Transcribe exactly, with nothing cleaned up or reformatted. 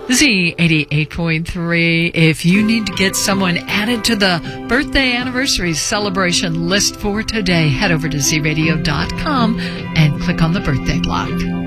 Z eighty-eight point three. If you need to get someone added to the birthday anniversary celebration list for today, head over to z radio dot com and click on the birthday block.